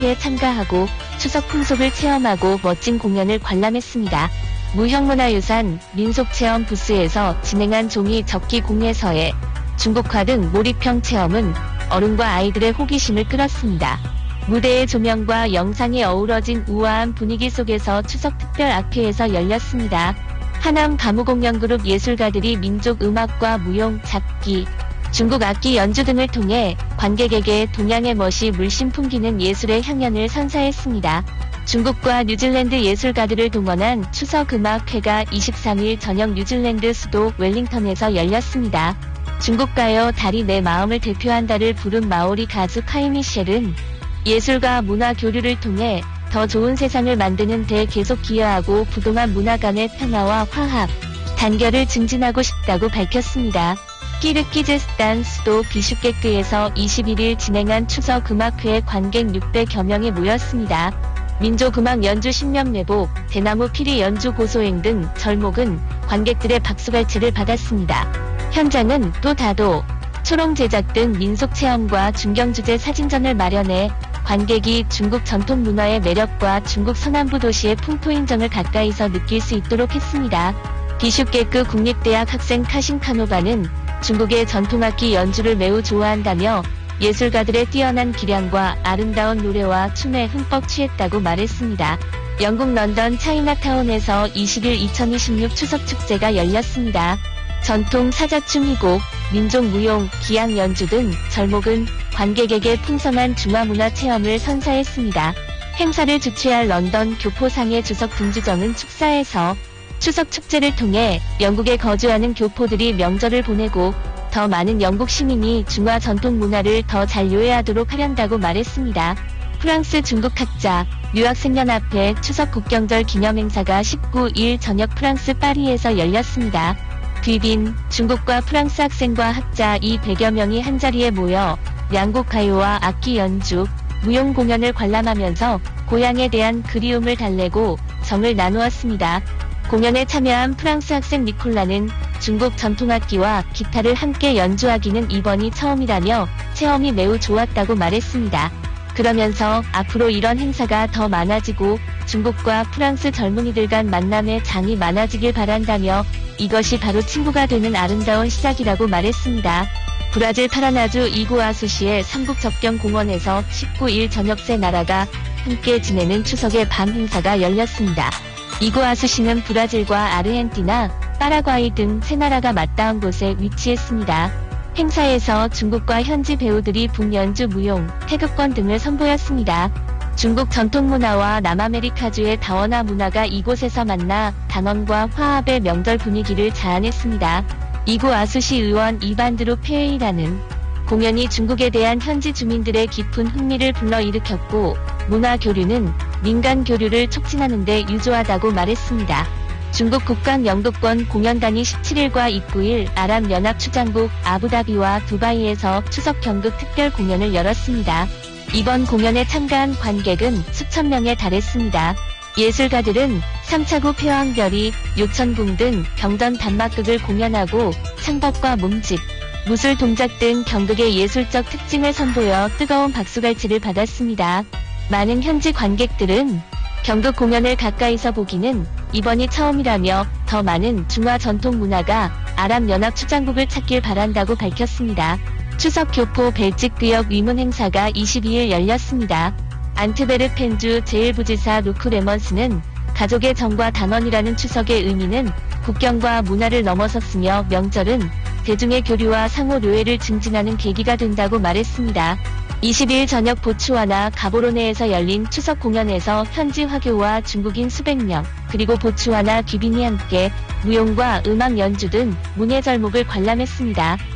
에 참가하고 추석 풍속을 체험하고 멋진 공연을 관람했습니다. 무형문화유산 민속체험 부스에서 진행한 종이 접기 공예서에 중국화 등 몰입형 체험은 어른과 아이들의 호기심을 끌었습니다. 무대의 조명과 영상이 어우러진 우아한 분위기 속에서 추석 특별 악회에서 열렸습니다. 하남 가무공연그룹 예술가들이 민족 음악과 무용, 잡기, 중국 악기 연주 등을 통해 관객에게 동양의 멋이 물씬 풍기는 예술의 향연을 선사했습니다. 중국과 뉴질랜드 예술가들을 동원한 추석음악회가 23일 저녁 뉴질랜드 수도 웰링턴에서 열렸습니다. 중국 가요 달이 내 마음을 대표한다를 부른 마오리 가수 카이 미셸은 예술과 문화 교류를 통해 더 좋은 세상을 만드는 데 계속 기여하고 부동한 문화 간의 평화와 화합, 단결을 증진하고 싶다고 밝혔습니다. 키르기즈스탄 수도 비슈케크에서 21일 진행한 추석음악회에 관객 600여 명이 모였습니다. 민족음악 연주 10면 매복, 대나무 피리 연주 고소행 등 절목은 관객들의 박수갈채를 받았습니다. 현장은 또 다도, 초롱 제작 등 민속체험과 중경주제 사진전을 마련해 관객이 중국 전통 문화의 매력과 중국 서남부 도시의 풍토인정을 가까이서 느낄 수 있도록 했습니다. 비슈케크 국립대학 학생 카신카노바는 중국의 전통악기 연주를 매우 좋아한다며 예술가들의 뛰어난 기량과 아름다운 노래와 춤에 흠뻑 취했다고 말했습니다. 영국 런던 차이나타운에서 20일 2026 추석축제가 열렸습니다. 전통 사자춤 희곡, 민족무용, 기악 연주 등 절목은 관객에게 풍성한 중화문화 체험을 선사했습니다. 행사를 주최할 런던 교포상해 주석 분주정은 축사에서 추석 축제를 통해 영국에 거주하는 교포들이 명절을 보내고 더 많은 영국 시민이 중화 전통 문화를 더 잘 요해하도록 하련다고 말했습니다. 프랑스 중국학자, 유학생연합회 추석 국경절 기념행사가 19일 저녁 프랑스 파리에서 열렸습니다. 귀빈, 중국과 프랑스 학생과 학자 200여 명이 한자리에 모여 양국 가요와 악기 연주, 무용 공연을 관람하면서 고향에 대한 그리움을 달래고 정을 나누었습니다. 공연에 참여한 프랑스 학생 니콜라는 중국 전통악기와 기타를 함께 연주하기는 이번이 처음이라며 체험이 매우 좋았다고 말했습니다. 그러면서 앞으로 이런 행사가 더 많아지고 중국과 프랑스 젊은이들 간 만남의 장이 많아지길 바란다며 이것이 바로 친구가 되는 아름다운 시작이라고 말했습니다. 브라질 파라나주 이구아수시의 삼국접경공원에서 19일 저녁 세 나라가 함께 지내는 추석의 밤 행사가 열렸습니다. 이구아수시는 브라질과 아르헨티나, 파라과이 등 세 나라가 맞닿은 곳에 위치했습니다. 행사에서 중국과 현지 배우들이 북연주 무용, 태극권 등을 선보였습니다. 중국 전통문화와 남아메리카주의 다원화 문화가 이곳에서 만나 단원과 화합의 명절 분위기를 자아냈습니다. 이구아수시 의원 이반드루 페에이라는 공연이 중국에 대한 현지 주민들의 깊은 흥미를 불러일으켰고 문화 교류는 민간 교류를 촉진하는 데 유조하다고 말했습니다. 중국 국가영도권 공연단이 17일과 29일 아랍연합추장국 아부다비와 두바이에서 추석 경극 특별 공연을 열었습니다. 이번 공연에 참가한 관객은 수천 명에 달했습니다. 예술가들은 삼차구 폐왕별이, 요천궁 등 경전 단막극을 공연하고 창법과 몸짓, 무술 동작 등 경극의 예술적 특징을 선보여 뜨거운 박수갈채를 받았습니다. 많은 현지 관객들은 경극 공연을 가까이서 보기는 이번이 처음이라며 더 많은 중화 전통 문화가 아랍연합추장국을 찾길 바란다고 밝혔습니다. 추석 교포 벨직구역 위문 행사가 22일 열렸습니다. 안트베르펜주 제1부지사 루크 레먼스는 가족의 정과 단원이라는 추석의 의미는 국경과 문화를 넘어섰으며 명절은 대중의 교류와 상호 료해를 증진하는 계기가 된다고 말했습니다. 20일 저녁 보츠와나 가보로네에서 열린 추석 공연에서 현지 화교와 중국인 수백 명, 그리고 보츠와나 귀빈이 함께 무용과 음악 연주 등 문예 절목을 관람했습니다.